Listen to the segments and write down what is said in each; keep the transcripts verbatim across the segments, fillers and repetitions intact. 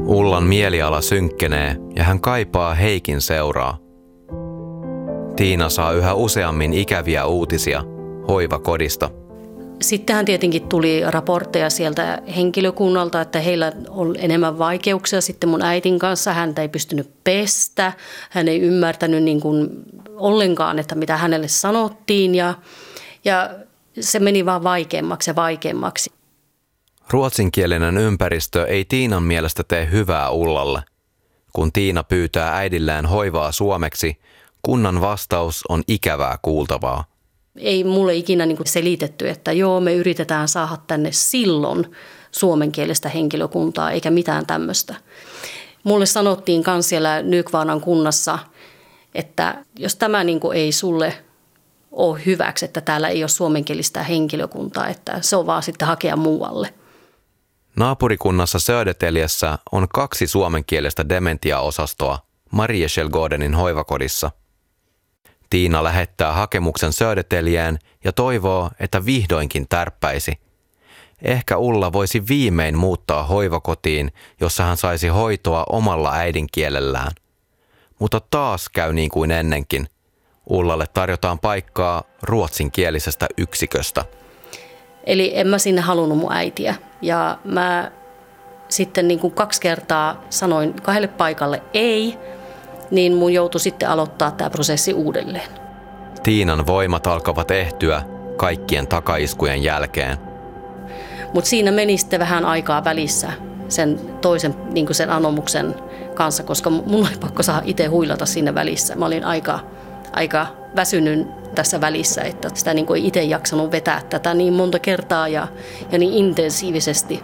Ullan mieliala synkkenee ja hän kaipaa Heikin seuraa. Tiina saa yhä useammin ikäviä uutisia hoivakodista. Sittenhän tietenkin tuli raportteja sieltä henkilökunnalta, että heillä on enemmän vaikeuksia sitten mun äitin kanssa. Häntä ei pystynyt pestä, hän ei ymmärtänyt niin kuin ollenkaan, että mitä hänelle sanottiin ja, ja se meni vaan vaikeammaksi ja vaikeammaksi. Ruotsinkielinen ympäristö ei Tiinan mielestä tee hyvää Ullalle. Kun Tiina pyytää äidillään hoivaa suomeksi, kunnan vastaus on ikävää kuultavaa. Ei mulle ikinä niin kuin selitetty, että joo, me yritetään saada tänne silloin suomenkielistä henkilökuntaa, eikä mitään tämmöistä. Mulle sanottiin myös siellä Nykvarnan kunnassa, että jos tämä niin kuin ei sulle ole hyväksi, että täällä ei ole suomenkielistä henkilökuntaa, että se on vaan sitten hakea muualle. Naapurikunnassa Södertäljessä on kaksi suomenkielistä dementiaosastoa Marieskällgårdenin hoivakodissa. Tiina lähettää hakemuksen Södertäljään ja toivoo, että vihdoinkin tärppäisi. Ehkä Ulla voisi viimein muuttaa hoivakotiin, jossa hän saisi hoitoa omalla äidinkielellään. Mutta taas käy niin kuin ennenkin. Ullalle tarjotaan paikkaa ruotsinkielisestä yksiköstä. Eli en mä sinne halunnut mun äitiä. Ja mä sitten niin kuin kaksi kertaa sanoin kahdelle paikalle ei, niin mun joutui sitten aloittaa tämä prosessi uudelleen. Tiinan voimat alkavat ehtyä kaikkien takaiskujen jälkeen. Mutta siinä meni sitten vähän aikaa välissä sen toisen niin kuin sen anomuksen kanssa, koska mun oli pakko saada itse huilata siinä välissä. Mä olin aika, aika väsynyt tässä välissä, että sitä niin kuin ei itse jaksanut vetää tätä niin monta kertaa ja, ja niin intensiivisesti.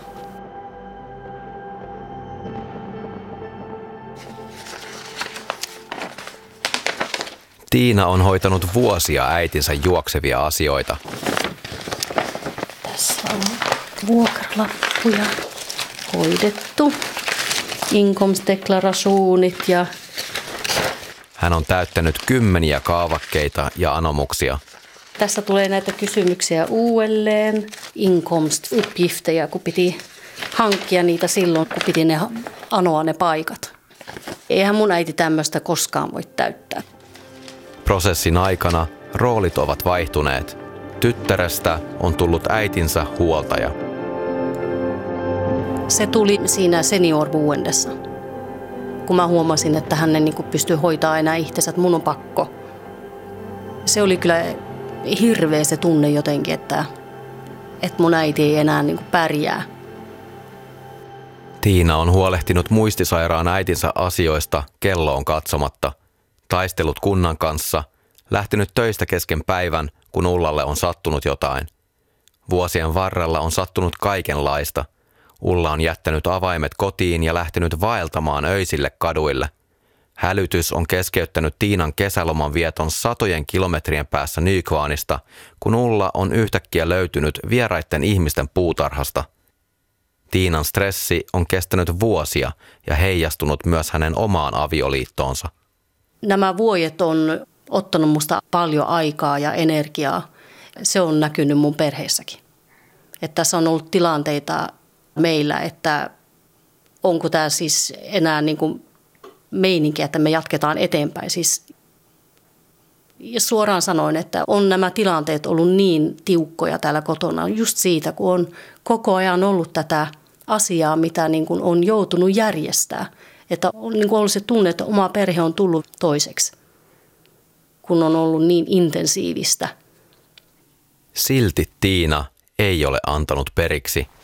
Tiina on hoitanut vuosia äitinsä juoksevia asioita. Tässä on vuokralappuja hoidettu, inkomstdeklarationit ja... Hän on täyttänyt kymmeniä kaavakkeita ja anomuksia. Tässä tulee näitä kysymyksiä uudelleen, inkomstuppgifteja, kun piti hankkia niitä silloin, kun piti ne anoa ne paikat. Eihän mun äiti tämmöistä koskaan voi täyttää. Prosessin aikana roolit ovat vaihtuneet. Tyttärestä on tullut äitinsä huoltaja. Se tuli siinä seniorboendessa, kun mä huomasin, että hän ei niin pysty hoitaa enää itsensä, että mun on pakko. Se oli kyllä hirveä se tunne jotenkin, että, että mun äiti ei enää niin pärjää. Tiina on huolehtinut muistisairaan äitinsä asioista kelloon katsomatta. Taistellut kunnan kanssa, lähtenyt töistä kesken päivän, kun Ullalle on sattunut jotain. Vuosien varrella on sattunut kaikenlaista. Ulla on jättänyt avaimet kotiin ja lähtenyt vaeltamaan öisille kaduille. Hälytys on keskeyttänyt Tiinan kesäloman vieton satojen kilometrien päässä Nykvarnista, kun Ulla on yhtäkkiä löytynyt vieraitten ihmisten puutarhasta. Tiinan stressi on kestänyt vuosia ja heijastunut myös hänen omaan avioliittoonsa. Nämä vuodet on ottanut musta paljon aikaa ja energiaa. Se on näkynyt mun perheessäkin. Että tässä on ollut tilanteita meillä, että onko tämä siis enää niin kuin meininki, että me jatketaan eteenpäin. Siis suoraan sanoin, että on nämä tilanteet ollut niin tiukkoja täällä kotona just siitä, kun on koko ajan ollut tätä asiaa, mitä niin kuin on joutunut järjestää. Että on niin kuin ollut se tunne, että oma perhe on tullut toiseksi, kun on ollut niin intensiivistä. Silti Tiina ei ole antanut periksi.